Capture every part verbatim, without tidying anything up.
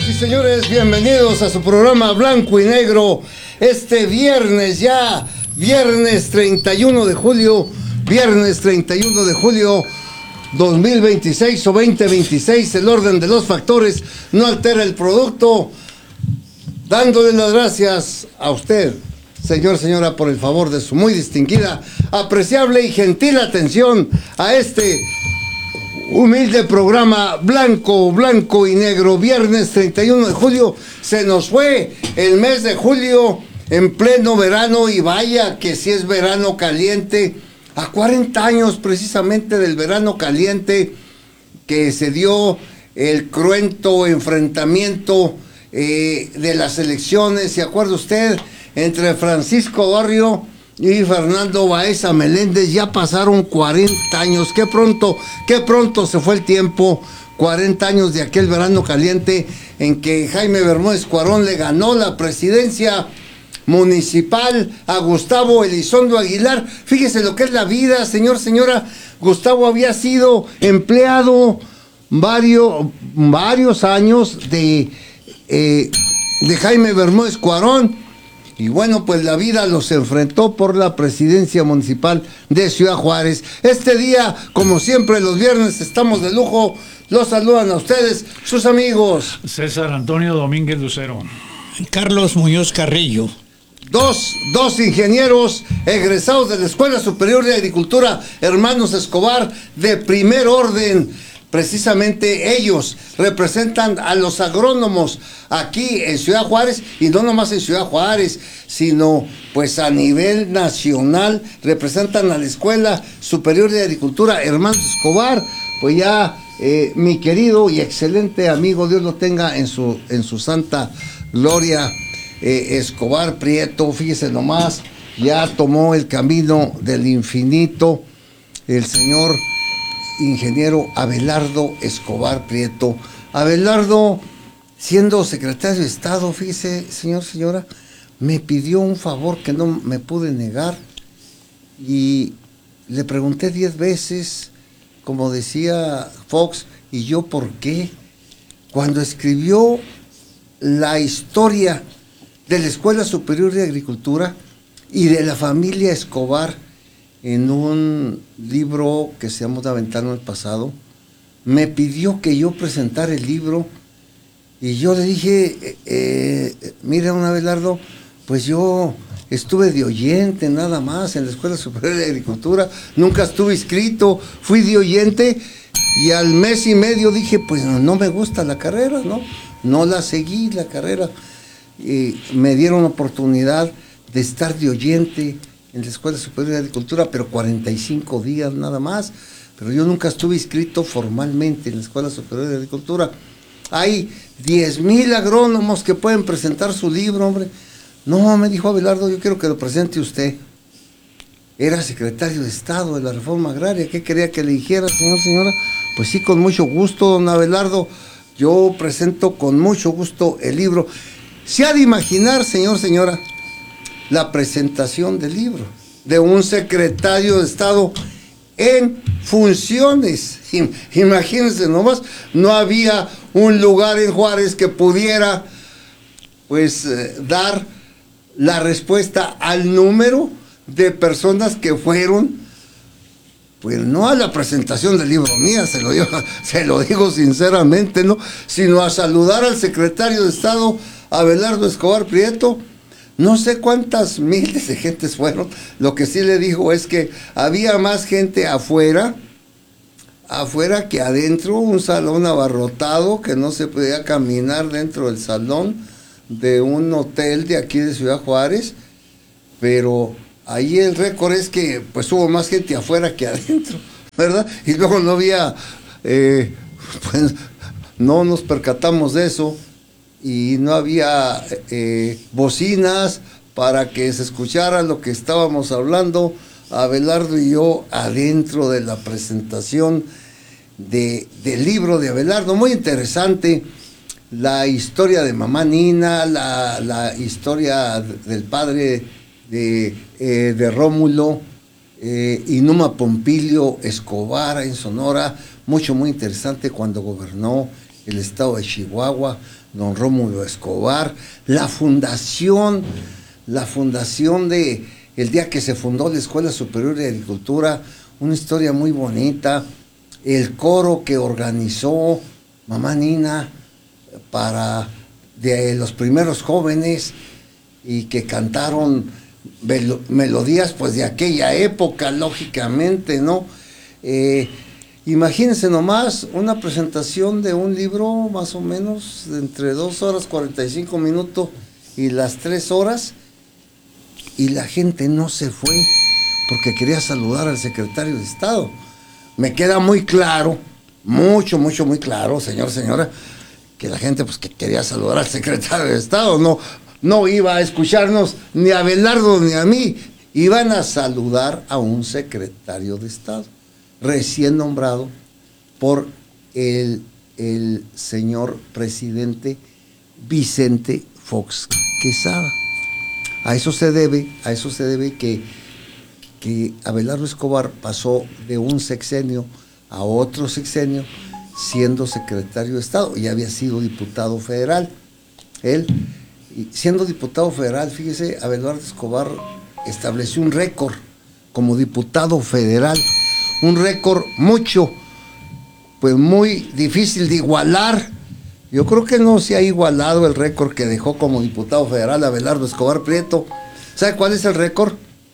y señores, bienvenidos a su programa Blanco y Negro. Este viernes ya, viernes treinta y uno de julio, viernes treinta y uno de julio dos mil veintiséis o veinte veintiséis, el orden de los factores no altera el producto. Dándole las gracias a usted, señor, señora, por el favor de su muy distinguida, apreciable y gentil atención a este humilde programa Blanco, Blanco y Negro. Viernes treinta y uno de julio, se nos fue el mes de julio en pleno verano, y vaya que si es verano caliente, a cuarenta años precisamente del verano caliente que se dio el cruento enfrentamiento eh, de las elecciones. ¿Se acuerda usted? Entre Francisco Barrio y Fernando Baeza Meléndez. Ya pasaron cuarenta años, qué pronto, qué pronto se fue el tiempo. cuarenta años de aquel verano caliente en que Jaime Bermúdez Cuarón le ganó la presidencia municipal a Gustavo Elizondo Aguilar. Fíjese lo que es la vida, señor, señora. Gustavo había sido empleado varios, varios años de, eh, de Jaime Bermúdez Cuarón. Y bueno, pues la vida los enfrentó por la presidencia municipal de Ciudad Juárez. Este día, como siempre, los viernes estamos de lujo. Los saludan a ustedes, sus amigos César Antonio Domínguez Lucero, Carlos Muñoz Carrillo. Dos, dos ingenieros egresados de la Escuela Superior de Agricultura, hermanos Escobar, de primer orden. Precisamente ellos representan a los agrónomos aquí en Ciudad Juárez, y no nomás en Ciudad Juárez, sino pues a nivel nacional. Representan a la Escuela Superior de Agricultura, hermanos Escobar. Pues ya eh, mi querido y excelente amigo, Dios lo tenga en su, en su santa gloria, eh, Escobar Prieto, fíjese nomás, ya tomó el camino del infinito el señor ingeniero Abelardo Escobar Prieto. Abelardo, siendo secretario de Estado, fíjese, señor, señora, me pidió un favor que no me pude negar, y le pregunté diez veces, como decía Fox, ¿y yo por qué? Cuando escribió la historia de la Escuela Superior de Agricultura y de la familia Escobar en un libro que se llama Una ventana al pasado, me pidió que yo presentara el libro, y yo le dije, eh, eh, mira, don Abelardo, pues yo estuve de oyente nada más en la Escuela Superior de Agricultura, nunca estuve inscrito, fui de oyente, y al mes y medio dije, pues no, no me gusta la carrera, ¿no? No la seguí, la carrera. Y me dieron oportunidad de estar de oyente en la Escuela Superior de Agricultura, pero cuarenta y cinco días nada más, pero yo nunca estuve inscrito formalmente en la Escuela Superior de Agricultura. Hay diez mil agrónomos que pueden presentar su libro, hombre. No, me dijo Abelardo, yo quiero que lo presente usted. Era secretario de Estado de la Reforma Agraria, ¿qué quería que le dijera, señor, señora? Pues sí, con mucho gusto, don Abelardo, yo presento con mucho gusto el libro. Se ha de imaginar, señor, señora, la presentación del libro de un secretario de Estado en funciones. Imagínense nomás, no había un lugar en Juárez que pudiera pues eh, dar la respuesta al número de personas que fueron, pues no a la presentación del libro mía, se lo digo, se lo digo sinceramente, no, sino a saludar al secretario de Estado, Abelardo Escobar Prieto. No sé cuántas miles de gentes fueron. Lo que sí le dijo es que había más gente afuera, afuera que adentro, un salón abarrotado, que no se podía caminar dentro del salón de un hotel de aquí de Ciudad Juárez, pero ahí el récord es que pues hubo más gente afuera que adentro, ¿verdad? Y luego no había, eh, pues no nos percatamos de eso, y no había eh, bocinas para que se escuchara lo que estábamos hablando Abelardo y yo adentro de la presentación de, del libro de Abelardo. Muy interesante la historia de mamá Nina, la, la historia del padre de, eh, de Rómulo, eh, Inuma Pompilio Escobar en Sonora, mucho, muy interesante cuando gobernó el estado de Chihuahua, don Rómulo Escobar, la fundación, la fundación de el día que se fundó la Escuela Superior de Agricultura, una historia muy bonita, el coro que organizó mamá Nina para de los primeros jóvenes y que cantaron melodías pues de aquella época, lógicamente, ¿no? Eh, imagínense nomás una presentación de un libro más o menos de entre dos horas cuarenta y cinco minutos y las tres horas, y la gente no se fue porque quería saludar al secretario de Estado. Me queda muy claro, mucho, mucho, muy claro, señor, señora, que la gente pues que quería saludar al secretario de Estado, no, no iba a escucharnos ni a Abelardo ni a mí, iban a saludar a un secretario de Estado, recién nombrado por el, el señor presidente Vicente Fox Quesada. A eso se debe, a eso se debe que, que Abelardo Escobar pasó de un sexenio a otro sexenio siendo secretario de Estado y había sido diputado federal. Él, siendo diputado federal, fíjese, Abelardo Escobar estableció un récord como diputado federal, un récord mucho, pues muy difícil de igualar. Yo creo que no se ha igualado el récord que dejó como diputado federal Abelardo Escobar Prieto. ¿Sabe cuál es el récord?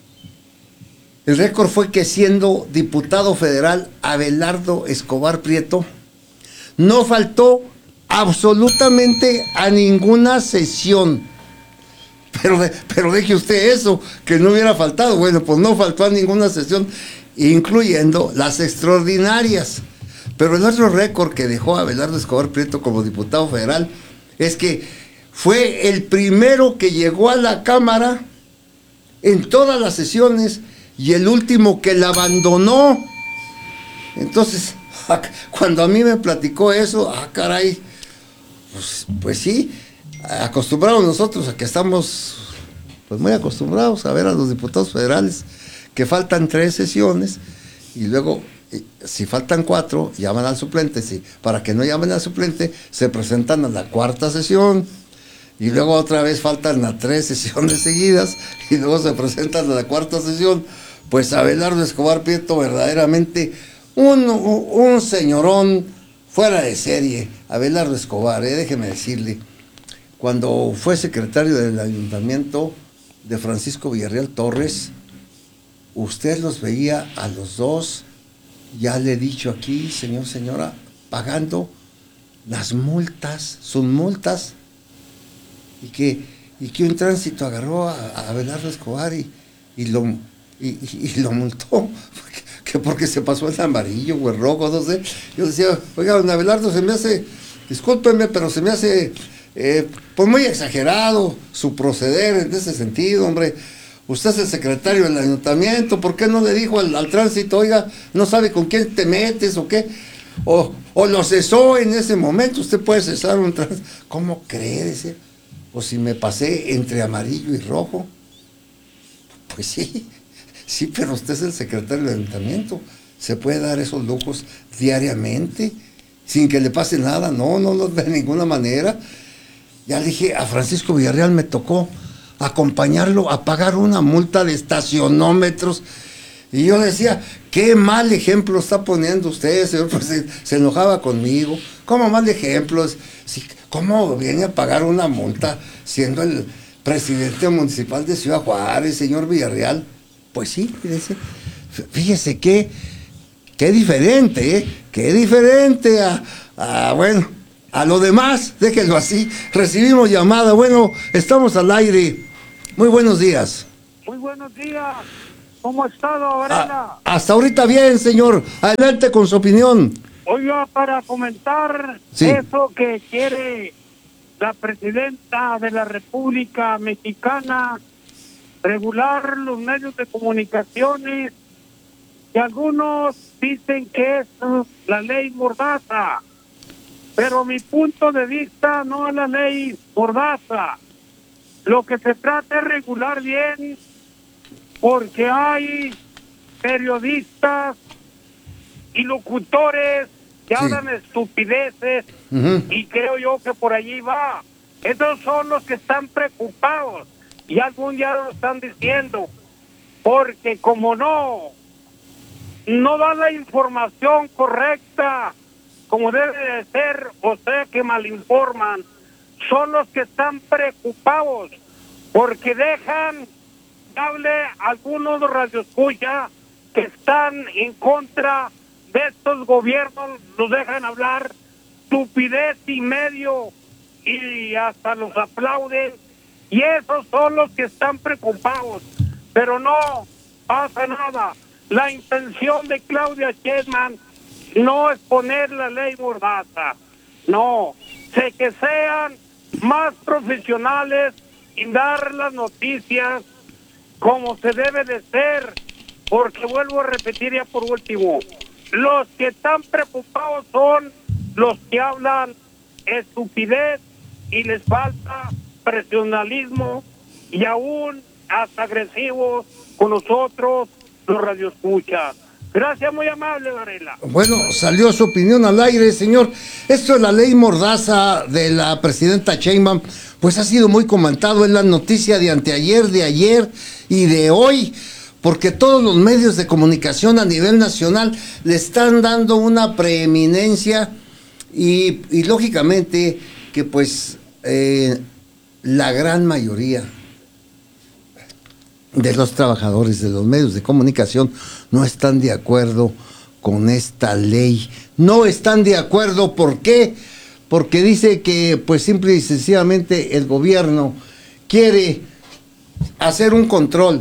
El récord fue que siendo diputado federal Abelardo Escobar Prieto no faltó absolutamente a ninguna sesión. Pero, pero deje usted eso, que no hubiera faltado. Bueno, pues no faltó a ninguna sesión, incluyendo las extraordinarias. Pero el otro récord que dejó Abelardo Escobar Prieto como diputado federal es que fue el primero que llegó a la Cámara en todas las sesiones y el último que la abandonó. Entonces, cuando a mí me platicó eso, ah, caray, pues, pues sí, acostumbrados nosotros a que estamos pues muy acostumbrados a ver a los diputados federales que faltan tres sesiones y luego si faltan cuatro llaman al suplente, si para que no llamen al suplente se presentan a la cuarta sesión y luego otra vez faltan a tres sesiones seguidas y luego se presentan a la cuarta sesión. Pues Abelardo Escobar Prieto verdaderamente un, un señorón fuera de serie, Abelardo Escobar, eh, déjeme decirle, cuando fue secretario del ayuntamiento de Francisco Villarreal Torres, usted los veía a los dos, ya le he dicho aquí, señor, señora, pagando las multas, sus multas, y que, y que un tránsito agarró a, a Abelardo Escobar y, y, lo, y, y, y lo multó, que porque se pasó el amarillo o el rojo, no sé. Yo decía, oiga, don Abelardo, se me hace, discúlpeme, pero se me hace eh, pues muy exagerado su proceder en ese sentido, hombre. Usted es el secretario del ayuntamiento, ¿por qué no le dijo al, al tránsito, oiga, no sabe con quién te metes o qué? O, o lo cesó en ese momento, usted puede cesar un tránsito. ¿Cómo cree? Decía, o si me pasé entre amarillo y rojo. Pues sí, sí, pero usted es el secretario del ayuntamiento, se puede dar esos lujos diariamente, sin que le pase nada, no, no, no, de ninguna manera. Ya le dije, a Francisco Villarreal me tocó acompañarlo a pagar una multa de estacionómetros, y yo decía, qué mal ejemplo está poniendo usted, señor, pues se, se enojaba conmigo, ¿cómo mal ejemplo? Sí, ¿cómo viene a pagar una multa siendo el presidente municipal de Ciudad Juárez, señor Villarreal? Pues sí, fíjese, fíjese qué, qué diferente, ¿eh? Qué diferente a, a, bueno, a lo demás, déjenlo así. Recibimos llamada, bueno, estamos al aire. Muy buenos días. Muy buenos días. ¿Cómo ha estado, Varela? Ah, hasta ahorita bien, señor. Adelante con su opinión. Oiga, para comentar sí. Eso que quiere la presidenta de la República Mexicana, regular los medios de comunicaciones, y algunos dicen que es la ley Mordaza, pero mi punto de vista no es la ley Mordaza. Lo que se trata es regular bien, porque hay periodistas y locutores que Sí. hablan estupideces, Ujú. y creo yo que por allí va. Estos son los que están preocupados, y algún día lo están diciendo, porque como no, no dan la información correcta, como debe de ser, o sea que malinforman, son los que están preocupados, porque dejan hable algunos radioescuchas que están en contra de estos gobiernos, los dejan hablar estupidez y medio y hasta los aplauden, y esos son los que están preocupados, pero no pasa nada. La intención de Claudia Sheinbaum no es poner la ley mordaza, no, sé que sean más profesionales y dar las noticias como se debe de ser, porque vuelvo a repetir ya por último, los que están preocupados son los que hablan estupidez y les falta profesionalismo y aún hasta agresivos con nosotros los radioescuchas. Gracias, muy amable, Varela. Bueno, salió su opinión al aire, señor. Esto de la ley mordaza de la presidenta Sheinbaum, pues ha sido muy comentado en la noticia de anteayer, de ayer y de hoy, porque todos los medios de comunicación a nivel nacional le están dando una preeminencia y, y lógicamente que pues eh, la gran mayoría de los trabajadores de los medios de comunicación no están de acuerdo con esta ley. No están de acuerdo, ¿por qué? Porque dice que pues simple y sencillamente el gobierno quiere hacer un control.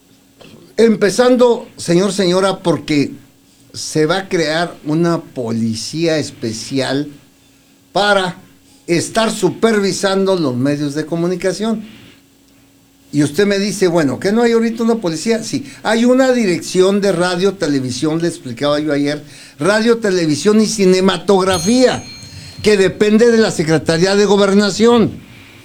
Empezando, señor, señora, porque se va a crear una policía especial para estar supervisando los medios de comunicación. Y usted me dice, bueno, ¿que no hay ahorita una policía? Sí, hay una dirección de radio, televisión, le explicaba yo ayer, radio, televisión y cinematografía, que depende de la Secretaría de Gobernación.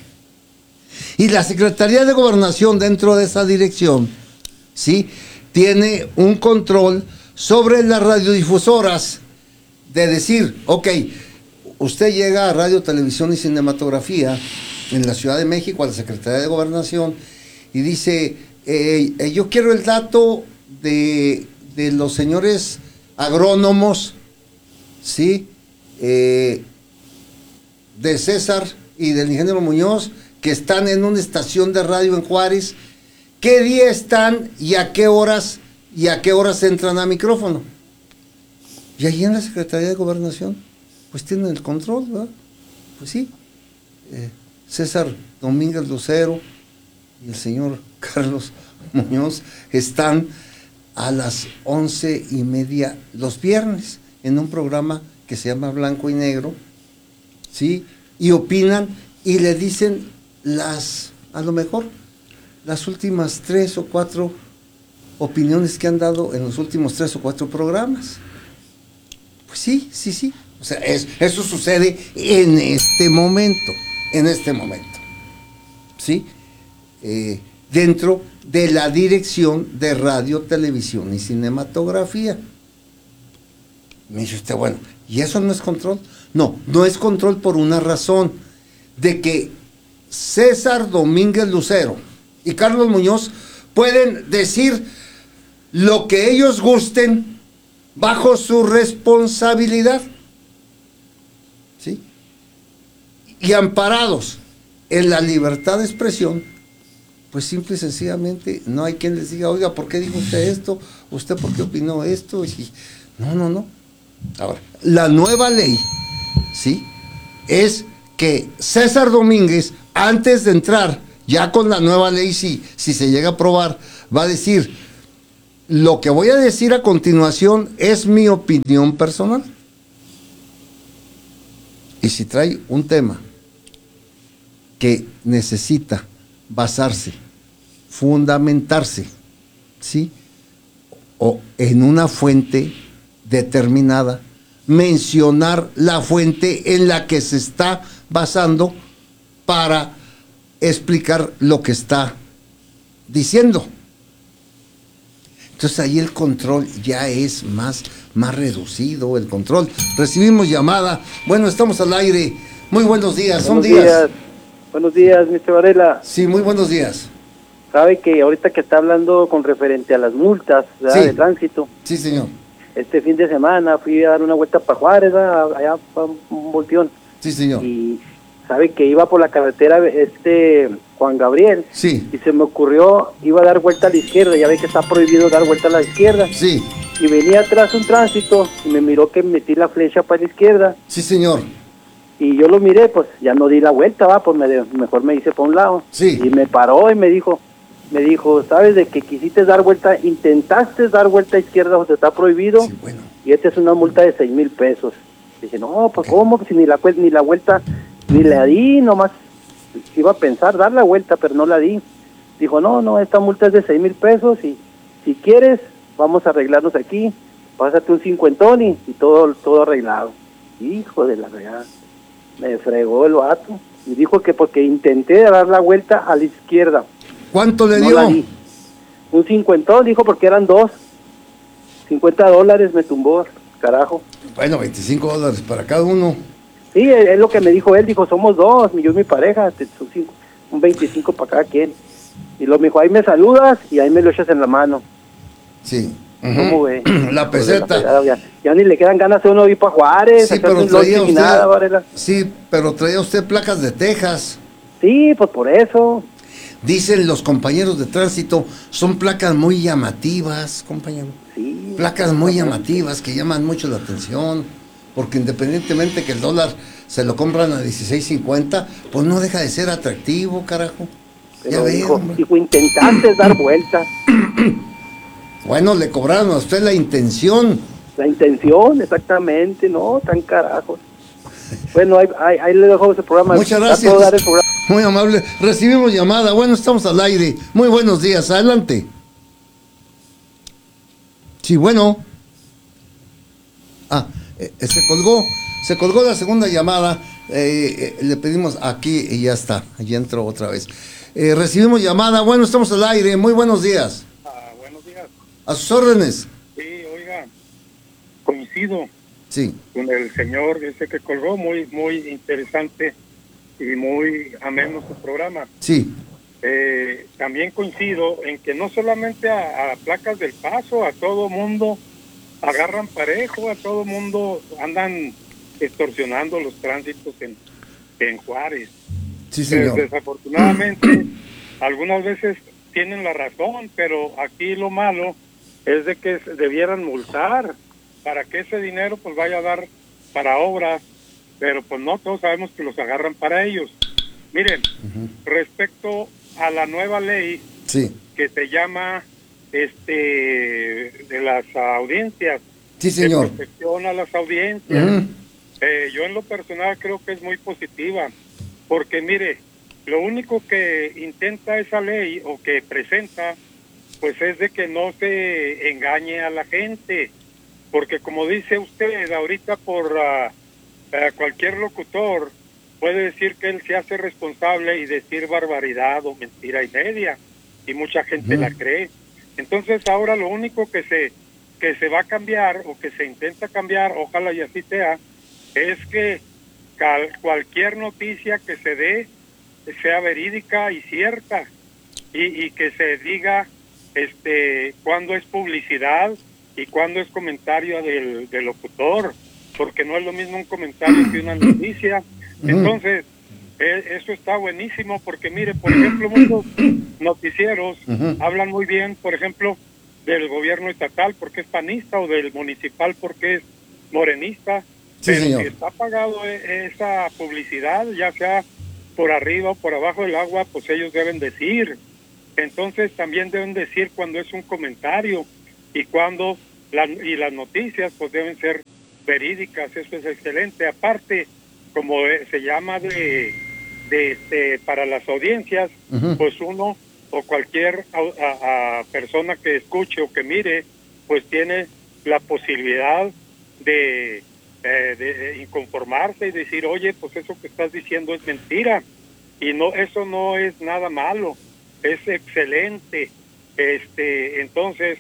Y la Secretaría de Gobernación dentro de esa dirección, ¿sí?, tiene un control sobre las radiodifusoras, de decir, ok, usted llega a radio, televisión y cinematografía en la Ciudad de México, a la Secretaría de Gobernación, y dice, eh, eh, yo quiero el dato de, de los señores agrónomos, ¿sí?, eh, de César y del ingeniero Muñoz, que están en una estación de radio en Juárez, qué día están y a qué horas, y a qué horas entran a micrófono. Y ahí en la Secretaría de Gobernación, pues tienen el control, ¿verdad? Pues sí. Eh, César Domínguez Lucero y el señor Carlos Muñoz están a las once y media los viernes en un programa que se llama Blanco y Negro, ¿sí? Y opinan y le dicen las, a lo mejor, las últimas tres o cuatro opiniones que han dado en los últimos tres o cuatro programas. Pues sí, sí, sí. O sea, es, eso sucede en este momento, en este momento. ¿Sí? Eh, dentro de la dirección de radio, televisión y cinematografía. Me dice usted, bueno, ¿y eso no es control? No, no es control por una razón, de que César Domínguez Lucero y Carlos Muñoz pueden decir lo que ellos gusten bajo su responsabilidad, ¿sí? Y amparados en la libertad de expresión, pues simple y sencillamente no hay quien les diga, oiga, ¿por qué dijo usted esto? ¿Usted por qué opinó esto? Y, no, no, no. Ahora, la nueva ley, ¿sí?, es que César Domínguez, antes de entrar, ya con la nueva ley, si, si se llega a aprobar, va a decir, lo que voy a decir a continuación es mi opinión personal. Y si trae un tema que necesita basarse, fundamentarse, ¿sí?, o en una fuente determinada, mencionar la fuente en la que se está basando para explicar lo que está diciendo. Entonces ahí el control ya es más, más reducido, el control. Recibimos llamada. Bueno, estamos al aire. Muy buenos días, son Buenos días. días. Buenos días, mister Varela. Sí, muy buenos días. Sabe que ahorita que está hablando con referente a las multas, ¿verdad? Sí. De tránsito, Sí, señor. este fin de semana fui a dar una vuelta para Juárez, ¿verdad? Allá para un volteón, Sí, señor. y sabe que iba por la carretera este Juan Gabriel, Sí, y se me ocurrió, iba a dar vuelta a la izquierda, ya ve que está prohibido dar vuelta a la izquierda, sí, y venía atrás un tránsito, y me miró que metí la flecha para la izquierda, sí, señor. y yo lo miré, pues ya no di la vuelta, va, pues me de- mejor me hice para un lado. Sí. Y me paró y me dijo, me dijo, sabes de que quisiste dar vuelta, intentaste dar vuelta a izquierda donde está prohibido, Sí, bueno. y esta es una multa de seis mil pesos. Dije, no, pues cómo, si ni la cuel- ni la vuelta, ni la di, nomás iba a pensar dar la vuelta, pero no la di. Dijo, no, no, esta multa es de seis mil pesos, y si quieres, vamos a arreglarnos aquí, pásate un cincuentón y, y todo, todo arreglado. Hijo de la regada. Me fregó el vato y dijo que porque intenté dar la vuelta a la izquierda. ¿Cuánto le No dio? la di. Un cincuentón, dijo, porque eran dos. cincuenta dólares me tumbó, carajo. Bueno, veinticinco dólares para cada uno. Sí, es, es lo que me dijo él, dijo, somos dos, yo y mi pareja, te- son cinco, un veinticinco para cada quien. Y lo me dijo, ahí me saludas y ahí me lo echas en la mano. Sí. ¿Cómo Ujú. ve? La Hijo de peseta. fregada, ya, ya ni le quedan ganas de uno ir para Juárez, Sí, echarse pero un lonche traía ni usted. nada, Varela. Sí, pero traía usted placas de Texas. Sí, pues por eso. Dicen los compañeros de tránsito, son placas muy llamativas, compañero. Sí. Placas muy llamativas que llaman mucho la atención, porque independientemente que el dólar se lo compran a dieciséis cincuenta, pues no deja de ser atractivo, carajo. Ya Pero ve, dijo, hombre. dijo, intentaste dar vuelta. Bueno, le cobraron a usted la intención. La intención, exactamente, no, tan carajos. Bueno, ahí, ahí, ahí le dejo ese programa. Muchas Está gracias. todo dar el programa. Muy amable. Recibimos llamada. Bueno, estamos al aire. Muy buenos días. Adelante. Sí, bueno. Ah, eh, se colgó. Se colgó la segunda llamada. Eh, eh, le pedimos aquí y ya está. Ya entró otra vez. Eh, recibimos llamada. Bueno, estamos al aire. Muy buenos días. Ah, buenos días. A sus órdenes. Sí, oiga, coincido Sí. con el señor ese que colgó, muy muy interesante y muy ameno su programa. Sí. Eh, también coincido en que no solamente a, a placas del paso, a todo mundo agarran parejo, a todo mundo andan extorsionando los tránsitos en, en Juárez. Sí, señor. Desafortunadamente, algunas veces tienen la razón, pero aquí lo malo es de que se debieran multar para que ese dinero pues vaya a dar para obras, pero pues no todos sabemos que los agarran para ellos. Miren, respecto a la nueva ley Sí. que se llama este de las audiencias, Sí, de señor. protección a las audiencias, Ujú. eh, yo en lo personal creo que es muy positiva, porque mire, lo único que intenta esa ley o que presenta, pues es de que no se engañe a la gente, porque como dice usted, ahorita por uh, uh, cualquier locutor puede decir que él se hace responsable y decir barbaridad o mentira y media, y mucha gente Ujú. la cree. Entonces ahora lo único que se que se va a cambiar o que se intenta cambiar, ojalá y así sea, es que cal, cualquier noticia que se dé sea verídica y cierta, y, y que se diga este cuándo es publicidad y cuándo es comentario del, del locutor, porque no es lo mismo un comentario que una noticia. Entonces, eh, eso está buenísimo, porque mire, por ejemplo, muchos noticieros Ujú. hablan muy bien, por ejemplo, del gobierno estatal porque es panista, o del municipal porque es morenista, Sí, pero señor. si está pagado e- esa publicidad, ya sea por arriba o por abajo del agua, pues ellos deben decir. Entonces también deben decir cuando es un comentario y cuando la, y las noticias pues deben ser verídicas. Eso es excelente. Aparte, como eh, se llama de, de este, para las audiencias, Ujú. pues uno o cualquier au- a, a persona que escuche o que mire, pues tiene la posibilidad de, eh, de, de inconformarse y decir, oye, pues eso que estás diciendo es mentira. Y no, eso no es nada malo, es excelente. Este, entonces,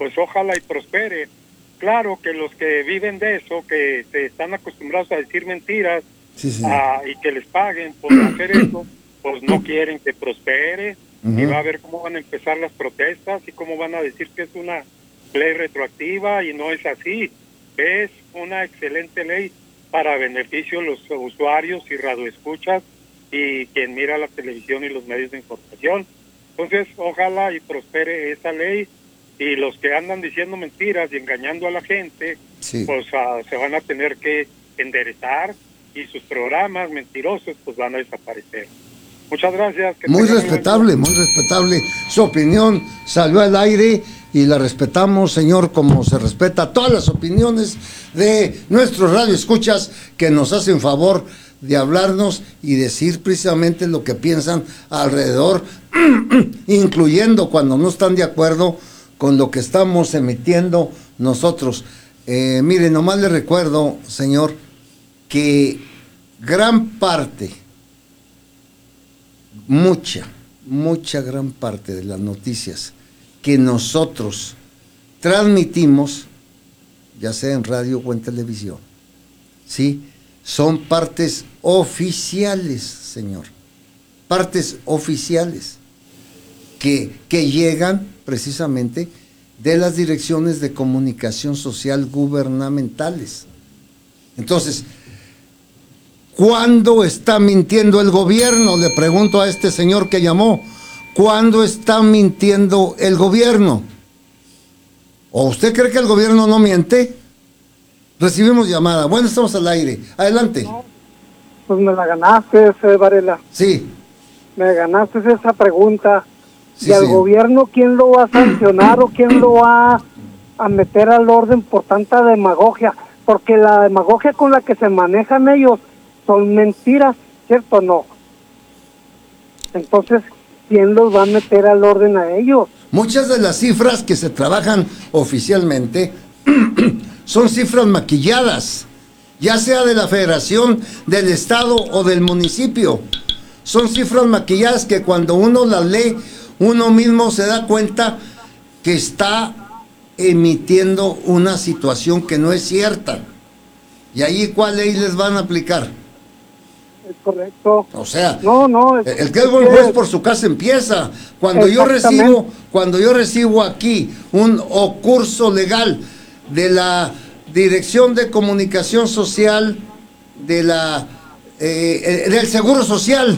pues ojalá y prospere. Claro que los que viven de eso, que se están acostumbrados a decir mentiras, Sí, sí. a- y que les paguen por hacer eso, pues no quieren que prospere. Ujú. Y va a ver cómo van a empezar las protestas y cómo van a decir que es una ley retroactiva, y no es así. Es una excelente ley para beneficio de los usuarios y radioescuchas y quien mira la televisión y los medios de información. Entonces, ojalá y prospere esa ley, y los que andan diciendo mentiras y engañando a la gente, Sí. pues ah, se van a tener que enderezar, y sus programas mentirosos pues van a desaparecer. Muchas gracias. que Muy tengan un buen respetable, muy respetable. Su opinión salió al aire y la respetamos, señor, como se respeta todas las opiniones de nuestros radioescuchas que nos hacen favor de hablarnos y decir precisamente lo que piensan alrededor, incluyendo cuando no están de acuerdo con lo que estamos emitiendo nosotros. Eh, mire, nomás le recuerdo, señor, que gran parte, mucha, mucha gran parte de las noticias que nosotros transmitimos, ya sea en radio o en televisión, ¿sí?, son partes oficiales, señor, partes oficiales que, que llegan precisamente de las direcciones de comunicación social gubernamentales. Entonces, ¿cuándo está mintiendo el gobierno? Le pregunto a este señor que llamó. ¿Cuándo está mintiendo el gobierno? ¿O usted cree que el gobierno no miente? Recibimos llamada. Bueno, estamos al aire. Adelante. Pues me la ganaste, eh, Varela. Sí. Me ganaste esa pregunta. Sí, ¿Y al señor. gobierno quién lo va a sancionar o quién lo va a meter al orden por tanta demagogia? Porque la demagogia con la que se manejan ellos son mentiras, ¿cierto o no? Entonces, ¿quién los va a meter al orden a ellos? Muchas de las cifras que se trabajan oficialmente son cifras maquilladas, ya sea de la federación, del estado o del municipio. Son cifras maquilladas que cuando uno las lee, uno mismo se da cuenta que está emitiendo una situación que no es cierta. ¿Y ahí cuál ley les van a aplicar? Es correcto. O sea, No, no. es- el que es buen juez por su casa empieza. Cuando yo Exactamente. recibo, cuando yo recibo aquí un ocurso legal de la Dirección de Comunicación Social de la eh, eh, del Seguro Social,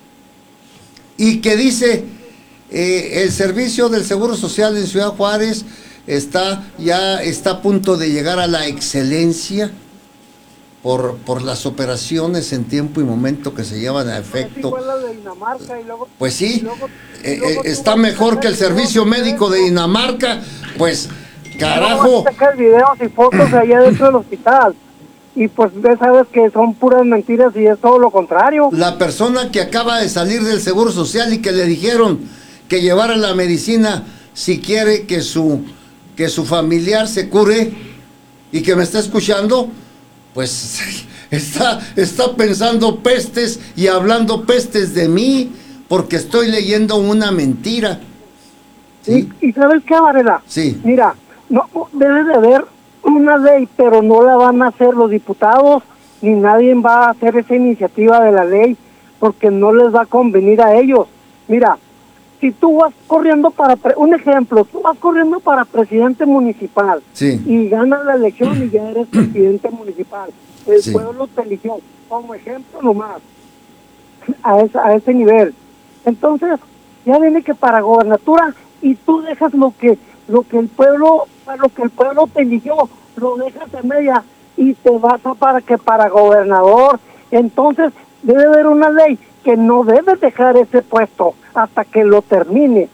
y que dice eh, el servicio del Seguro Social en Ciudad Juárez está ya está a punto de llegar a la excelencia por, por las operaciones en tiempo y momento que se llevan a Es efecto. igual a la de Dinamarca y luego- Pues sí, y luego- y eh, luego eh, tú está vas a mejor sacar que el servicio videos, médico de ¿no? Dinamarca, pues Luego carajo. vas a sacar videos y fotos de allá dentro del hospital. Y pues ya sabes que son puras mentiras y es todo lo contrario. La persona que acaba de salir del Seguro Social y que le dijeron que llevara la medicina si quiere que su, que su familiar se cure y que me está escuchando, pues está, está pensando pestes y hablando pestes de mí porque estoy leyendo una mentira. ¿Sí? Y, y ¿sabes qué, Varela? Sí. Mira, no debe de haber una ley, pero no la van a hacer los diputados, ni nadie va a hacer esa iniciativa de la ley, porque no les va a convenir a ellos. Mira, si tú vas corriendo para, pre- un ejemplo, tú vas corriendo para presidente municipal, Sí. y ganas la elección y ya eres presidente municipal, el Sí. pueblo te eligió, como ejemplo nomás, a, esa, a ese nivel. Entonces, ya viene que para gobernatura, y tú dejas lo que lo que el pueblo, para lo que el pueblo te eligió, lo dejas a media y te vas a para que para gobernador. Entonces, debe haber una ley que no debes dejar ese puesto hasta que lo termine.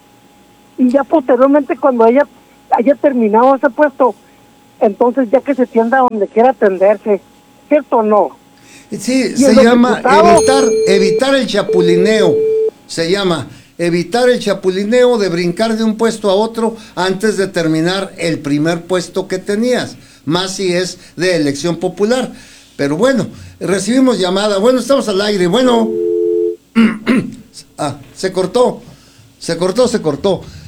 Y ya posteriormente, cuando ella haya terminado ese puesto, entonces ya que se tienda donde quiera atenderse, ¿cierto o no? Sí, ¿Y se los llama diputados? evitar, evitar el chapulineo, se llama evitar el chapulineo de brincar de un puesto a otro antes de terminar el primer puesto que tenías, más si es de elección popular. Pero bueno, recibimos llamada, bueno, estamos al aire, bueno, ah, se cortó, se cortó, se cortó.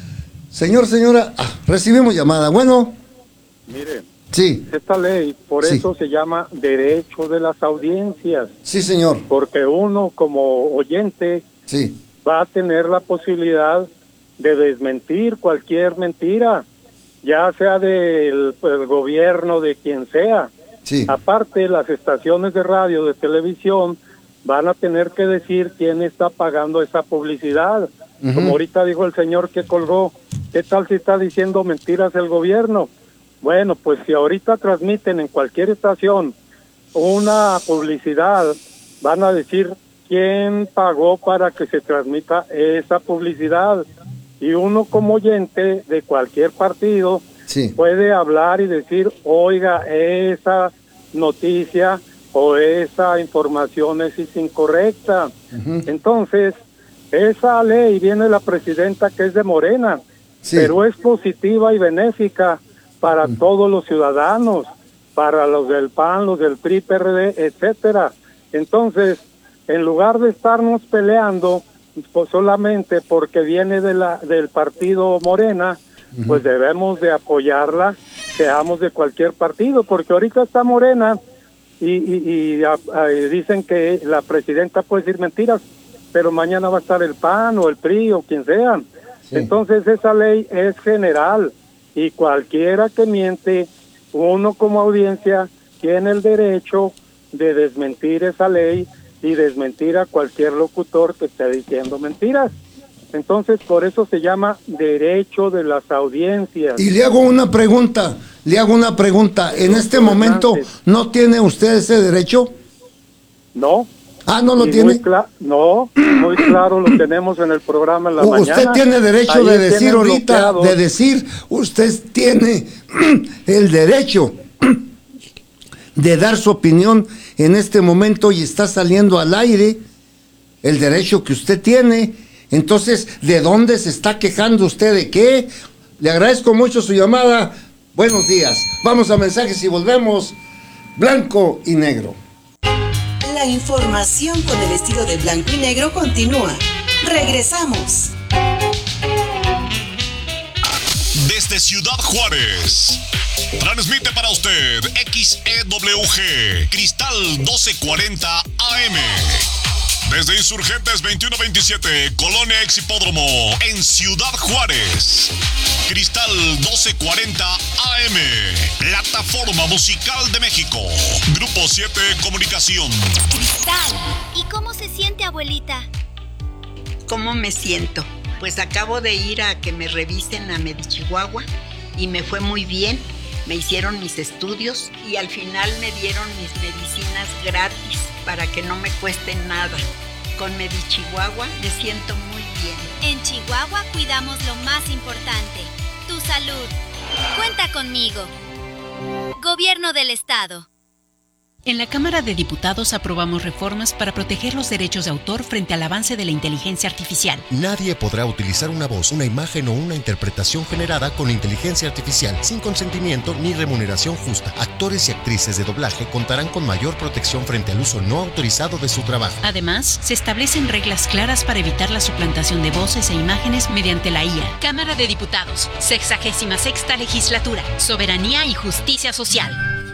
Señor, señora, ah, recibimos llamada. Bueno. Mire, sí. Esta ley, por sí. eso se llama derecho de las audiencias. Sí, señor. Porque uno como oyente sí. va a tener la posibilidad de desmentir cualquier mentira, ya sea del el gobierno, de quien sea. Sí. Aparte, las estaciones de radio, de televisión, van a tener que decir quién está pagando esa publicidad. Uh-huh. Como ahorita dijo el señor que colgó, ¿qué tal si está diciendo mentiras el gobierno? Bueno, pues si ahorita transmiten en cualquier estación una publicidad, van a decir quién pagó para que se transmita esa publicidad. Y uno como oyente de cualquier partido sí. puede hablar y decir, oiga, esa noticia o esa información es incorrecta. Uh-huh. Entonces, esa ley viene la presidenta que es de Morena, sí. pero es positiva y benéfica para uh-huh. todos los ciudadanos, para los del P A N, los del P R I, P R D, etcétera. Entonces, en lugar de estarnos peleando pues solamente porque viene de la del partido Morena, uh-huh. pues debemos de apoyarla, seamos de cualquier partido, porque ahorita está Morena y, y, y a, a, dicen que la presidenta puede decir mentiras, pero mañana va a estar el P A N o el P R I o quien sea. Sí. Entonces esa ley es general y cualquiera que miente, uno como audiencia tiene el derecho de desmentir esa ley y desmentir a cualquier locutor que esté diciendo mentiras. Entonces, por eso se llama derecho de las audiencias. Y le hago una pregunta, le hago una pregunta. ¿En este momento no tiene usted ese derecho? No. Ah, ¿no lo y tiene? Muy cla- no, muy claro lo tenemos en el programa en la usted mañana. Usted tiene derecho Ahí de decir ahorita, bloqueados. de decir, usted tiene el derecho de dar su opinión en este momento y está saliendo al aire el derecho que usted tiene. Entonces, ¿de dónde se está quejando usted? ¿De qué? Le agradezco mucho su llamada. Buenos días. Vamos a mensajes y volvemos. Blanco y negro. La información con el estilo de blanco y negro continúa. Regresamos. Desde Ciudad Juárez, transmite para usted X E W G, Cristal doce cuarenta A M. Desde Insurgentes veintiuno veintisiete, Colonia Ex Hipódromo, en Ciudad Juárez. Cristal doce cuarenta A M, Plataforma Musical de México. Grupo siete Comunicación. Cristal, ¿y cómo se siente, abuelita? ¿Cómo me siento? Pues acabo de ir a que me revisen a Medichihuahua y me fue muy bien. Me hicieron mis estudios y al final me dieron mis medicinas gratis para que no me cueste nada. Con Medichihuahua me siento muy bien. En Chihuahua cuidamos lo más importante, tu salud. Cuenta conmigo. Gobierno del Estado. En la Cámara de Diputados aprobamos reformas para proteger los derechos de autor frente al avance de la inteligencia artificial. Nadie podrá utilizar una voz, una imagen o una interpretación generada con inteligencia artificial sin consentimiento ni remuneración justa. Actores y actrices de doblaje contarán con mayor protección frente al uso no autorizado de su trabajo. Además, se establecen reglas claras para evitar la suplantación de voces e imágenes mediante la I A. Cámara de Diputados, sexagésima sexta legislatura, soberanía y justicia social.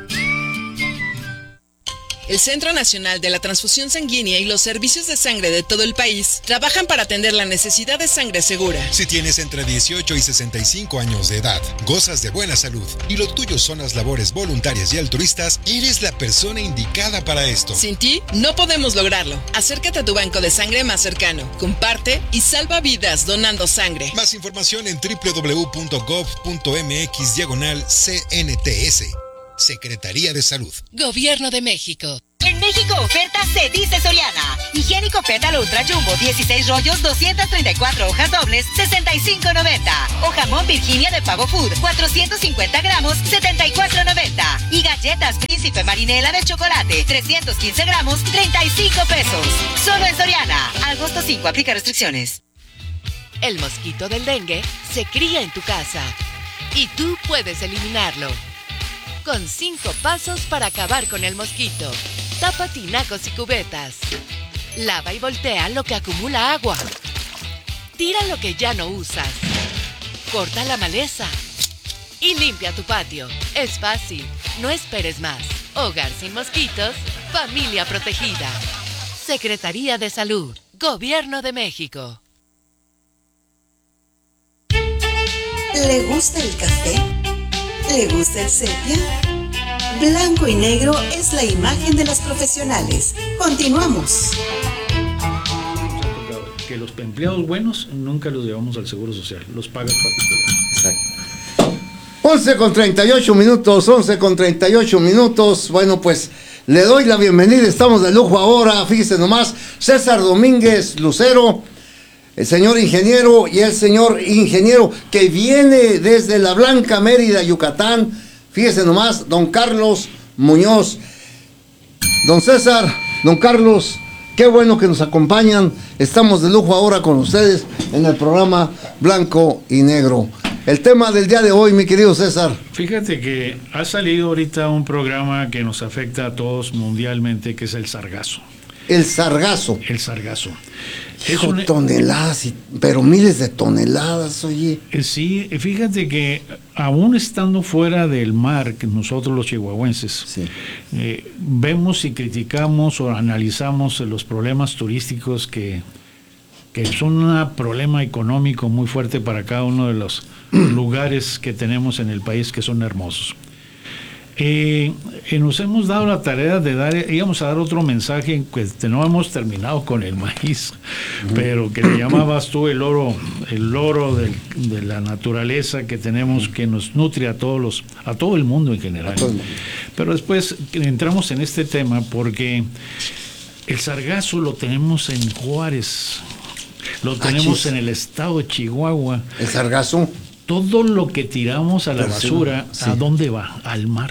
El Centro Nacional de la Transfusión Sanguínea y los servicios de sangre de todo el país trabajan para atender la necesidad de sangre segura. Si tienes entre dieciocho y sesenta y cinco años de edad, gozas de buena salud y lo tuyo son las labores voluntarias y altruistas, eres la persona indicada para esto. Sin ti, no podemos lograrlo. Acércate a tu banco de sangre más cercano, comparte y salva vidas donando sangre. Más información en doble u doble u doble u punto gov punto m x diagonal C N T S. Secretaría de Salud. Gobierno de México. En México oferta se dice Soriana. Higiénico Pétalo Ultra Jumbo, dieciséis rollos, doscientas treinta y cuatro hojas dobles, sesenta y cinco noventa. O jamón Virginia de Pavo Food, cuatrocientos cincuenta gramos, setenta y cuatro noventa. Y galletas Príncipe Marinela de chocolate, trescientos quince gramos, treinta y cinco pesos. Solo en Soriana. Agosto cinco, aplica restricciones. El mosquito del dengue se cría en tu casa y tú puedes eliminarlo. Con cinco pasos para acabar con el mosquito. Tapa tinacos y cubetas. Lava y voltea lo que acumula agua. Tira lo que ya no usas. corta la maleza y limpia tu patio. Es fácil, no esperes más. Hogar sin mosquitos, familia protegida. Secretaría de Salud, Gobierno de México. ¿Le gusta el café? ¿Le gusta el sepia? Blanco y negro es la imagen de los profesionales. Continuamos. Que los empleados buenos nunca los llevamos al Seguro Social, los pagas particulares. Exacto. once con treinta y ocho minutos, once con treinta y ocho minutos. Bueno, pues le doy la bienvenida, estamos de lujo ahora, fíjese nomás, César Domínguez Lucero, el señor ingeniero y el señor ingeniero que viene desde la Blanca Mérida, Yucatán, fíjese nomás, don Carlos Muñoz. Don César, don Carlos, qué bueno que nos acompañan, estamos de lujo ahora con ustedes en el programa Blanco y Negro. El tema del día de hoy, mi querido César. Fíjate que ha salido ahorita un programa que nos afecta a todos mundialmente, que es el sargazo. El sargazo. El sargazo. Es un... toneladas, pero miles de toneladas, oye. Sí, fíjate que aún estando fuera del mar, que nosotros los chihuahuenses, sí. eh, vemos y criticamos o analizamos los problemas turísticos que, que son un problema económico muy fuerte para cada uno de los lugares que tenemos en el país, que son hermosos. Eh, eh, nos hemos dado la tarea de dar, íbamos a dar otro mensaje, pues no hemos terminado con el maíz, uh-huh. pero que le llamabas tú el oro, el oro del, de la naturaleza que tenemos, que nos nutre a todos los, a todo el mundo en general. Pero después entramos en este tema porque el sargazo lo tenemos en Juárez, lo tenemos en el estado de Chihuahua. El sargazo. Todo lo que tiramos a la basura, sí. ¿a dónde va? Al mar.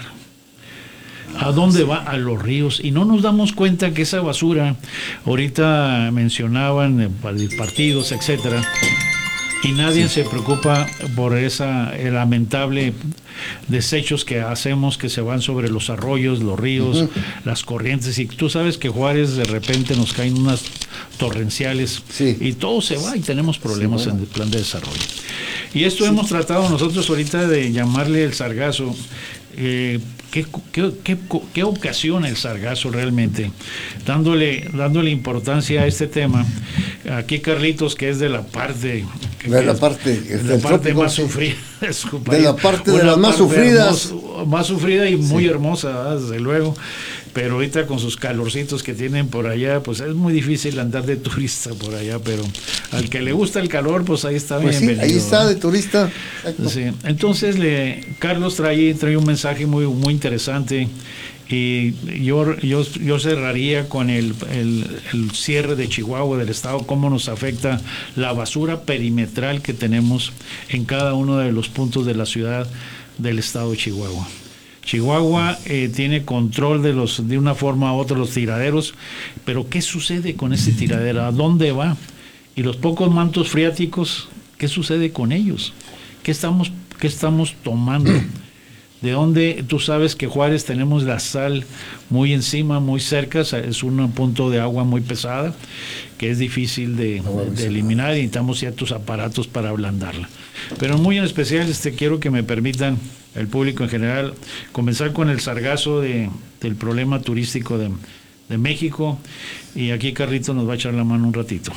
¿A dónde va? A los ríos. Y no nos damos cuenta que esa basura, ahorita mencionaban partidos, etcétera, y nadie sí. se preocupa por esa el lamentable desechos que hacemos que se van sobre los arroyos, los ríos, uh-huh. las corrientes. Y tú sabes que Juárez de repente nos caen unas torrenciales sí. y todo se va y tenemos problemas sí, bueno. en el plan de desarrollo. Y esto sí. hemos tratado nosotros ahorita de llamarle el sargazo. Eh, ¿qué, qué, qué, ¿Qué ocasiona el sargazo realmente? Dándole, dándole importancia a este tema. Aquí Carlitos, que es de la parte... De la parte, de la parte más sufrida. De la parte de las más sufridas. Hermosa, más sufrida y muy sí. hermosa, ¿verdad? Desde luego. Pero ahorita con sus calorcitos que tienen por allá, pues es muy difícil andar de turista por allá, pero al que le gusta el calor, pues ahí está pues bienvenido. Sí, ahí está de turista. Sí. Entonces, le, Carlos trae, trae un mensaje muy, muy interesante y yo, yo, yo cerraría con el, el, el cierre de Chihuahua, del estado, cómo nos afecta la basura perimetral que tenemos en cada uno de los puntos de la ciudad del estado de Chihuahua. Chihuahua eh, tiene control de los de una forma u otra los tiraderos, pero ¿qué sucede con ese tiradero? ¿A dónde va? Y los pocos mantos freáticos, ¿qué sucede con ellos? ¿Qué estamos, qué estamos tomando? ¿De dónde? Tú sabes que Juárez tenemos la sal muy encima, muy cerca, es un punto de agua muy pesada, que es difícil de, de, de eliminar y necesitamos ciertos aparatos para ablandarla. Pero muy en especial este, quiero que me permitan, el público en general, comenzar con el sargazo de, del problema turístico de, de México, y aquí Carlito nos va a echar la mano un ratito.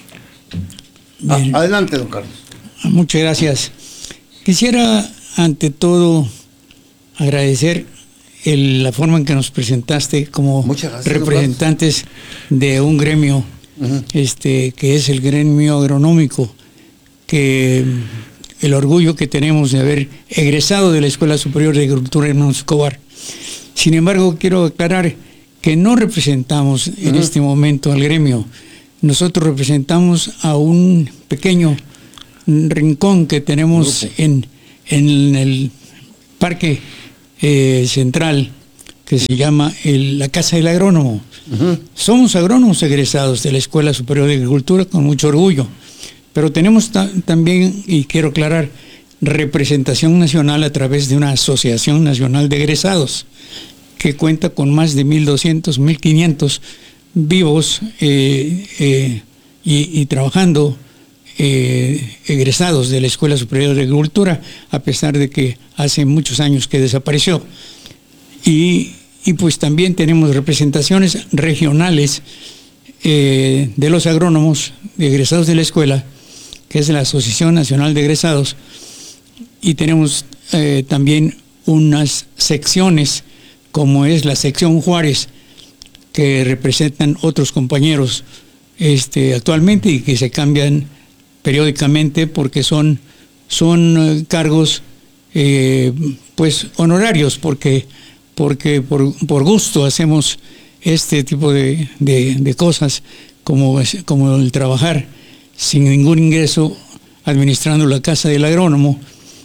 Ah, adelante, don Carlos. Muchas gracias. Quisiera, ante todo, agradecer el, la forma en que nos presentaste como gracias, representantes de un gremio, uh-huh. este, que es el gremio agronómico, que el orgullo que tenemos de haber egresado de la Escuela Superior de Agricultura Hermano Escobar. Sin embargo, quiero aclarar que no representamos uh-huh. en este momento al gremio. Nosotros representamos a un pequeño rincón que tenemos en, en el parque eh, central, que se llama el, la Casa del Agrónomo. Uh-huh. Somos agrónomos egresados de la Escuela Superior de Agricultura con mucho orgullo, pero tenemos ta- también, y quiero aclarar, representación nacional a través de una Asociación Nacional de Egresados, que cuenta con más de mil doscientos, mil quinientos vivos eh, eh, y, y trabajando eh, egresados de la Escuela Superior de Agricultura, a pesar de que hace muchos años que desapareció. Y, y pues también tenemos representaciones regionales eh, de los agrónomos de egresados de la escuela, que es la Asociación Nacional de Egresados, y tenemos eh, también unas secciones, como es la sección Juárez, que representan otros compañeros este, actualmente y que se cambian periódicamente porque son, son eh, cargos eh, pues honorarios, porque, porque por, por gusto hacemos este tipo de, de, de cosas, como, como el trabajar sin ningún ingreso administrando la casa del agrónomo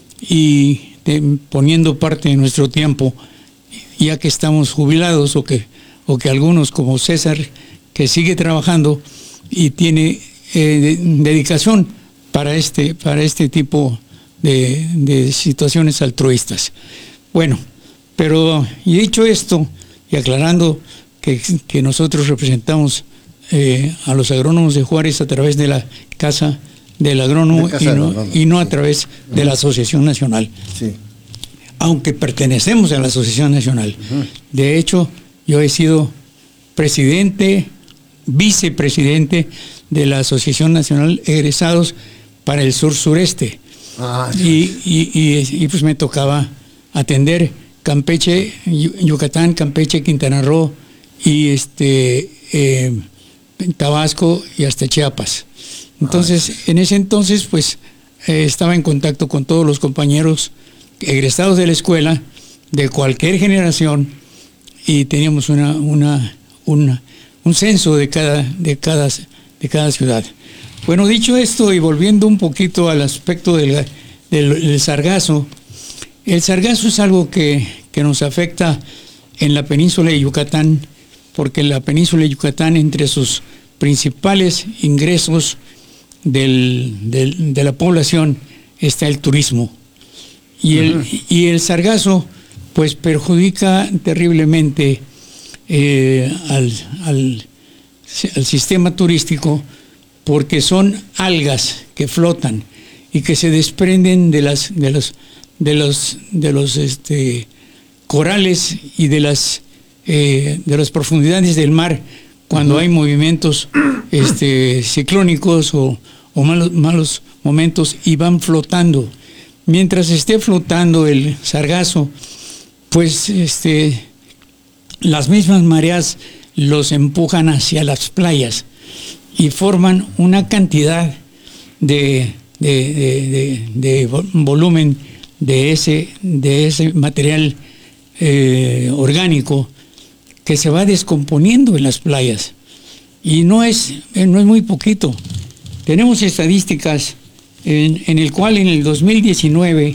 y de, poniendo parte de nuestro tiempo, ya que estamos jubilados, o que, o que algunos como César, que sigue trabajando y tiene eh, de, dedicación para este, para este tipo de, de situaciones altruistas. Bueno, pero y dicho esto, y aclarando que, que nosotros representamos eh, a los agrónomos de Juárez a través de la Casa del Agrónomo, de y, no, agrónomo y no a través uh-huh. de la Asociación Nacional. Sí. Aunque pertenecemos a la Asociación Nacional. Uh-huh. De hecho, yo he sido presidente, vicepresidente de la Asociación Nacional Egresados para el sur-sureste. Ah, sí. y, y, y, y pues me tocaba atender Campeche, Yucatán, Campeche, Quintana Roo y este eh, Tabasco y hasta Chiapas. Entonces, ah, sí. en ese entonces, pues eh, estaba en contacto con todos los compañeros egresados de la escuela de cualquier generación, y teníamos una, una, una un censo de cada, de cada, de cada ciudad. Bueno, dicho esto y volviendo un poquito al aspecto del, del, del sargazo, el sargazo es algo que, que nos afecta en la península de Yucatán, porque la península de Yucatán, entre sus principales ingresos del, del, de la población, está el turismo. Y el, uh-huh. y el sargazo pues perjudica terriblemente eh, al, al, al sistema turístico, porque son algas que flotan y que se desprenden de las de los de los de los este, corales y de las eh, de las profundidades del mar cuando uh-huh. hay movimientos este, ciclónicos o, o malos malos momentos, y van flotando. Mientras esté flotando el sargazo, pues este, las mismas mareas los empujan hacia las playas y forman una cantidad de, de, de, de, de volumen de ese, de ese material eh, orgánico que se va descomponiendo en las playas. Y no es, no es muy poquito. Tenemos estadísticas en, en el cual en el dos mil diecinueve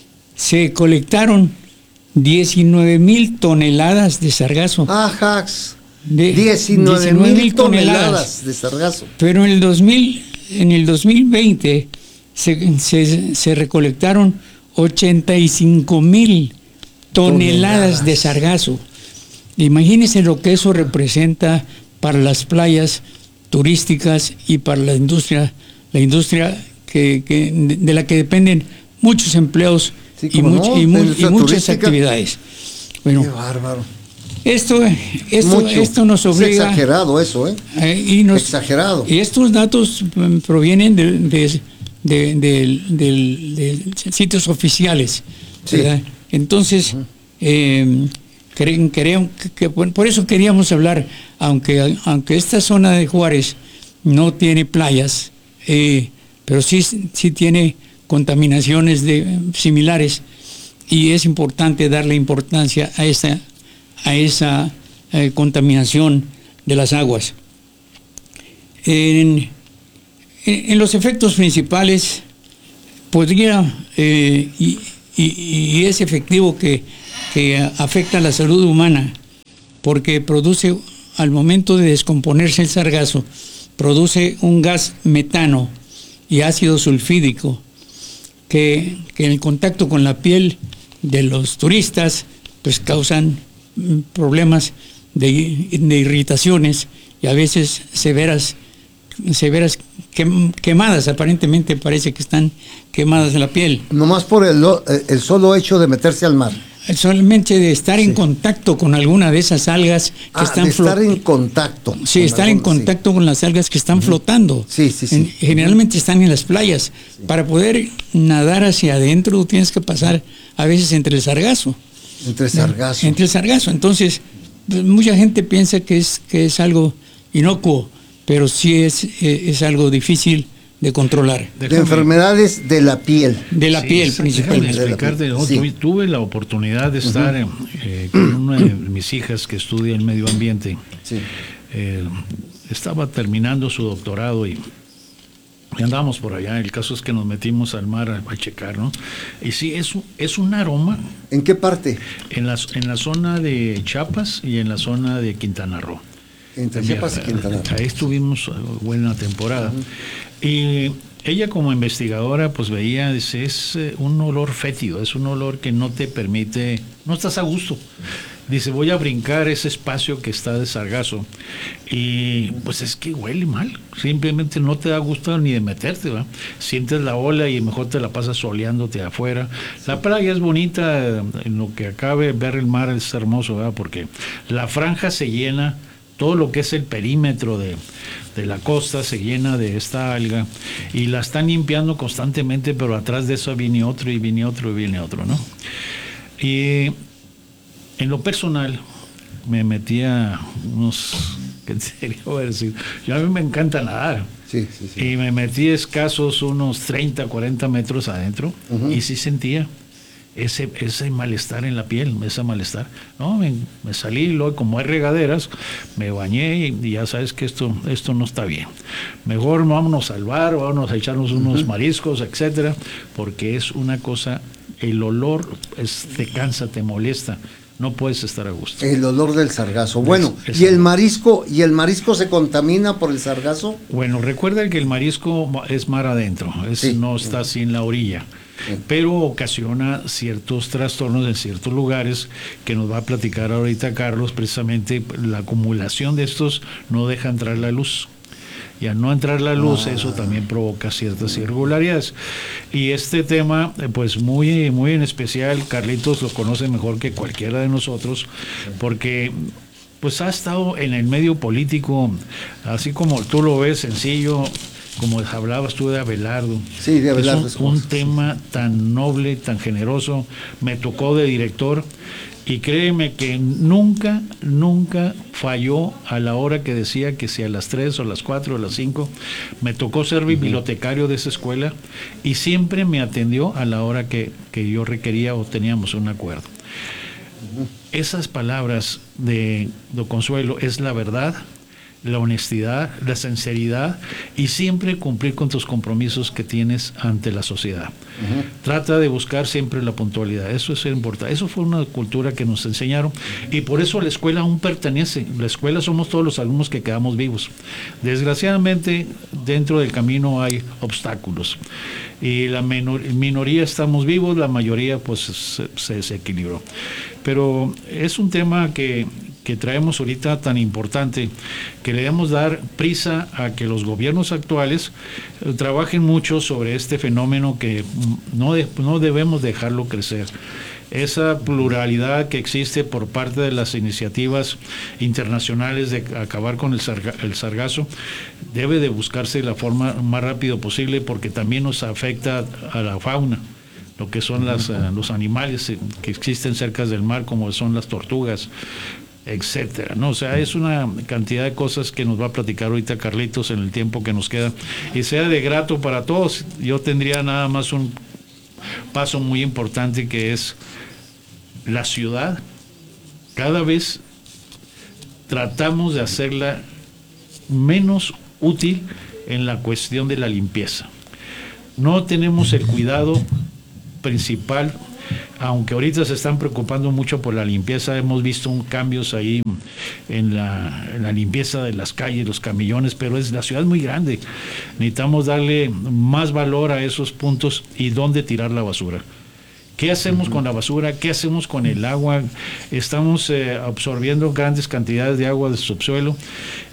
se colectaron diecinueve mil toneladas de sargazo. Ajax. De diecinueve mil toneladas de sargazo. Pero en el dos mil, en el dos mil veinte se, se, se recolectaron ochenta y cinco mil toneladas de sargazo. Imagínense lo que eso representa para las playas turísticas y para la industria, la industria que, que de la que dependen muchos empleos sí, y, much, no, y, mu y muchas actividades. Bueno, qué bárbaro. Esto, esto, esto nos obliga. Es exagerado eso, ¿eh? eh y nos, exagerado. Y estos datos provienen de, de, de, de, de, de sitios oficiales. Sí. ¿Verdad? Entonces, uh-huh. eh, cre, creo que, que por eso queríamos hablar, aunque, aunque esta zona de Juárez no tiene playas, eh, pero sí, sí tiene contaminaciones de, similares, y es importante darle importancia a esa a esa eh, contaminación de las aguas. En, en, en los efectos principales podría, eh, y, y, y es efectivo que, que afecta a la salud humana, porque produce, al momento de descomponerse el sargazo, produce un gas metano y ácido sulfídico que, que en el contacto con la piel de los turistas pues causan problemas de, de irritaciones y a veces severas severas quem, quemadas, aparentemente parece que están quemadas en la piel. Nomás por el, el solo hecho de meterse al mar. Solamente de estar sí. en contacto con alguna de esas algas que ah, están de estar en contacto. Sí, estar alguna, en contacto sí. con las algas que están uh-huh. flotando. Sí, sí, sí. En, generalmente están en las playas. Sí. Para poder nadar hacia adentro tienes que pasar a veces entre el sargazo. Entre el sargazo. Entre el sargazo. Entonces, pues, mucha gente piensa que es, que es algo inocuo, pero sí es, es algo difícil de controlar. De déjame, enfermedades de la piel. De la sí, piel, sí, principalmente. Déjame explicarte, no, sí. tuve, tuve la oportunidad de estar uh-huh. eh, con una de mis hijas que estudia en medio ambiente. Sí. Eh, estaba terminando su doctorado y, y andábamos por allá. El caso es que nos metimos al mar a, a checar, ¿no? Y sí, es, es un aroma. ¿En qué parte? En la, en la zona de Chiapas y en la zona de Quintana Roo. Entre Chiapas y Quintana Roo. Ahí estuvimos buena temporada. Uh-huh. Y ella como investigadora pues veía, dice, es un olor fétido, es un olor que no te permite, no estás a gusto. Dice, voy a brincar ese espacio que está de sargazo y pues es que huele mal, simplemente no te da gusto ni de meterte, ¿va? Sientes la ola y mejor te la pasas soleándote afuera. La playa es bonita, en lo que acabe, ver el mar es hermoso, ¿va? Porque la franja se llena, todo lo que es el perímetro de, de la costa se llena de esta alga y la están limpiando constantemente, pero atrás de eso viene otro y viene otro y viene otro, ¿no? Y en lo personal me metía unos, ¿qué sería decir? Yo a mí me encanta nadar. Sí, sí, sí. Y me metí escasos unos treinta, cuarenta metros adentro uh-huh. y sí sentía ese ese malestar en la piel, ese malestar. No, me, me salí, luego como hay regaderas, me bañé y, y ya sabes que esto esto no está bien. Mejor vámonos al bar, vámonos a echarnos unos uh-huh. mariscos, etcétera, porque es una cosa, el olor es, te cansa, te molesta. No puedes estar a gusto. El olor del sargazo. Bueno, es, es ¿y el marisco y el marisco se contamina por el sargazo? Bueno, recuerda que el marisco es mar adentro, es, sí. no está así en la orilla. Sí. Pero ocasiona ciertos trastornos en ciertos lugares que nos va a platicar ahorita Carlos. Precisamente la acumulación de estos no deja entrar la luz. Y al no entrar la luz, ah. eso también provoca ciertas irregularidades. Y este tema, pues muy, muy en especial, Carlitos lo conoce mejor que cualquiera de nosotros, porque pues ha estado en el medio político, así como tú lo ves, sencillo, como hablabas tú de Abelardo. Sí, de Abelardo. Es un, un tema tan noble, tan generoso. Me tocó de director. Y créeme que nunca, nunca falló a la hora que decía que si a las tres o las cuatro o las cinco, me tocó ser bibliotecario de esa escuela y siempre me atendió a la hora que, que yo requería o teníamos un acuerdo. Uh-huh. Esas palabras de Don Consuelo es la verdad, la honestidad, la sinceridad y siempre cumplir con tus compromisos que tienes ante la sociedad. Uh-huh. Trata de buscar siempre la puntualidad, eso es importante. Eso fue una cultura que nos enseñaron y por eso la escuela aún pertenece. La escuela somos todos los alumnos que quedamos vivos. Desgraciadamente dentro del camino hay obstáculos y la menor, minoría estamos vivos, la mayoría pues se, se desequilibró. Pero es un tema que que traemos ahorita tan importante, que le debemos dar prisa a que los gobiernos actuales eh, trabajen mucho sobre este fenómeno que no, de, no debemos dejarlo crecer. Esa pluralidad que existe por parte de las iniciativas internacionales de acabar con el, sarga, el sargazo debe de buscarse la forma más rápido posible porque también nos afecta a la fauna, lo que son las, uh, los animales que existen cerca del mar, como son las tortugas, etcétera, ¿no? O sea, es una cantidad de cosas que nos va a platicar ahorita Carlitos en el tiempo que nos queda y sea de grato para todos. Yo tendría nada más un paso muy importante que es la ciudad. Cada vez tratamos de hacerla menos útil en la cuestión de la limpieza. No tenemos el cuidado principal. Aunque ahorita se están preocupando mucho por la limpieza, hemos visto un cambios ahí en la, en la limpieza de las calles, los camillones, pero es la ciudad es muy grande. Necesitamos darle más valor a esos puntos y dónde tirar la basura. ¿Qué hacemos uh-huh. con la basura? ¿Qué hacemos con el agua? Estamos eh, absorbiendo grandes cantidades de agua del subsuelo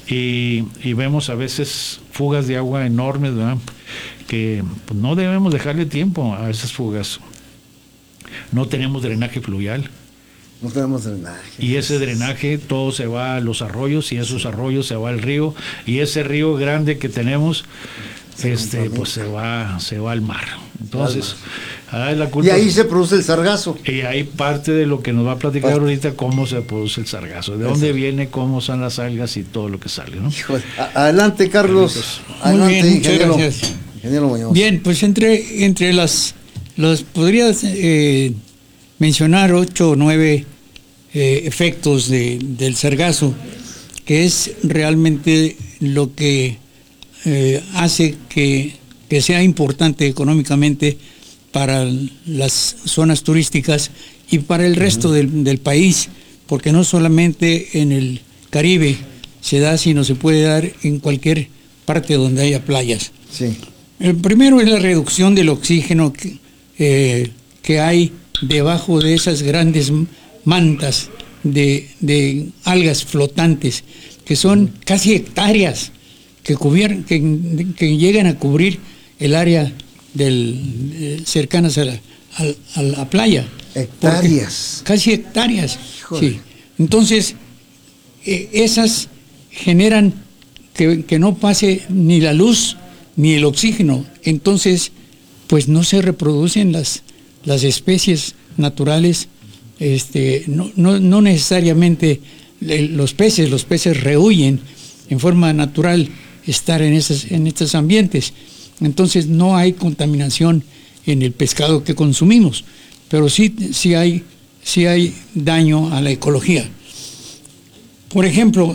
y, y vemos a veces fugas de agua enormes, ¿verdad? Que pues, no debemos dejarle tiempo a esas fugas. No tenemos drenaje fluvial. No tenemos drenaje. Y ese drenaje todo se va a los arroyos y esos arroyos se va al río y ese río grande que tenemos este pues se va se va al mar. Entonces, ah, la culpa, y ahí se produce el sargazo. Y ahí parte de lo que nos va a platicar Part. ahorita cómo se produce el sargazo, de dónde viene, cómo son las algas y todo lo que sale, ¿no? Híjole. Adelante, Carlos. Muy Adelante, bien, ingeniero. muchas gracias. Ingeniero Muñoz. Bien, pues entre entre las los podrías eh, mencionar ocho o nueve eh, efectos de, del sargazo, que es realmente lo que eh, hace que, que sea importante económicamente para las zonas turísticas y para el resto uh-huh. del, del país, porque no solamente en el Caribe se da, sino se puede dar en cualquier parte donde haya playas. Sí. El primero es la reducción del oxígeno que, eh, que hay debajo de esas grandes mantas de, de algas flotantes, que son casi hectáreas, que, cubier, que, que llegan a cubrir el área del, eh, cercanas a la, a, a la playa. Hectáreas. Casi hectáreas. Sí. Entonces, eh, esas generan que, que no pase ni la luz ni el oxígeno. Entonces, pues no se reproducen las, las especies naturales, este, no, no, no necesariamente los peces, los peces rehuyen en forma natural estar en, esas, en estos ambientes. Entonces no hay contaminación en el pescado que consumimos, pero sí, sí, hay, sí hay daño a la ecología. Por ejemplo,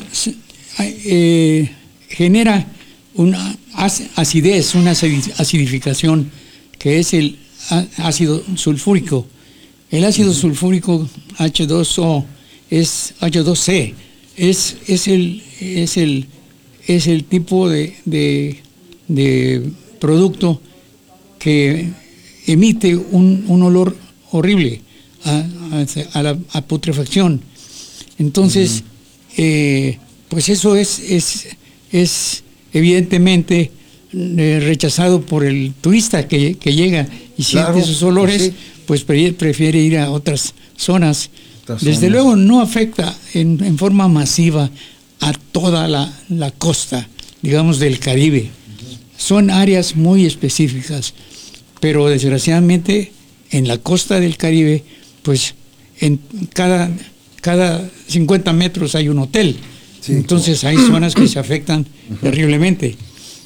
eh, genera una acidez, una acidificación, que es el ácido sulfúrico. El ácido uh-huh. sulfúrico H dos O es H dos C, es, es, el, es, el, es el tipo de, de, de producto que emite un, un olor horrible a, a, a la a putrefacción. Entonces, uh-huh. eh, pues eso es, es, es evidentemente eh, rechazado por el turista que, que llega y siente claro, esos olores, sí. Pues pre- prefiere ir a otras zonas. Otras Desde zonas. Luego no afecta en, en forma masiva a toda la, la costa, digamos, del Caribe. Son áreas muy específicas, pero desgraciadamente en la costa del Caribe, pues en cada, cada cincuenta metros hay un hotel. Sí, entonces hay zonas que se afectan terriblemente.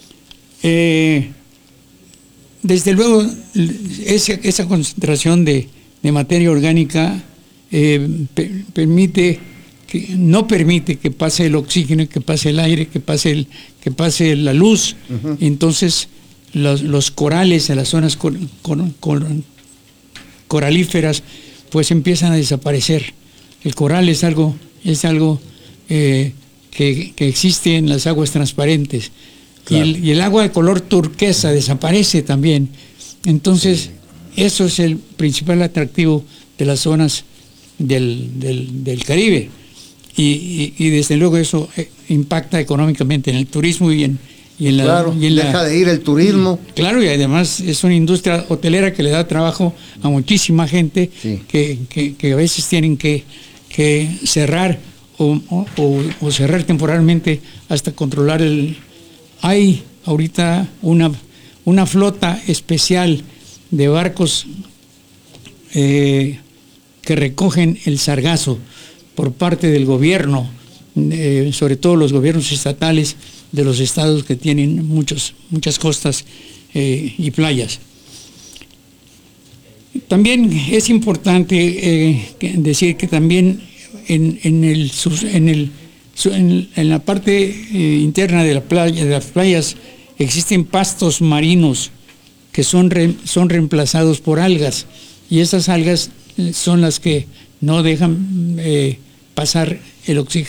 Eh, desde luego, esa, esa concentración de, de materia orgánica eh, per, permite que, no permite que pase el oxígeno, que pase el aire, que pase, el, que pase la luz. Uh-huh. Entonces, los, los corales en las zonas cor, cor, cor, coralíferas, pues empiezan a desaparecer. El coral es algo, es algo eh, que, que existe en las aguas transparentes. Claro. Y, el, y el agua de color turquesa desaparece también. Entonces, sí. Eso es el principal atractivo de las zonas del, del, del Caribe. Y, y, y desde luego eso impacta económicamente en el turismo y en, y en la... Claro, y en deja la, de ir el turismo. Y, claro, y además es una industria hotelera que le da trabajo a muchísima gente, sí. que, que, que a veces tienen que, que cerrar o, o, o cerrar temporalmente hasta controlar el... Hay ahorita una, una flota especial de barcos eh, que recogen el sargazo por parte del gobierno, eh, sobre todo los gobiernos estatales de los estados que tienen muchos, muchas costas eh, y playas. También es importante eh, decir que también en, en, el, en el En, en la parte eh, interna de, la playa, de las playas existen pastos marinos que son, re, son reemplazados por algas, y esas algas son las que no dejan eh, pasar el oxígeno